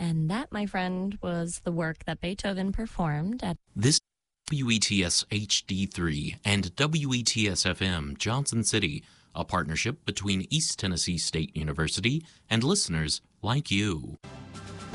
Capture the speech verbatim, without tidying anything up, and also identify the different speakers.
Speaker 1: And that, my friend, was the work that Beethoven performed at
Speaker 2: This W E T S H D three and W E T S F M Johnson City, a partnership between East Tennessee State University and listeners like you.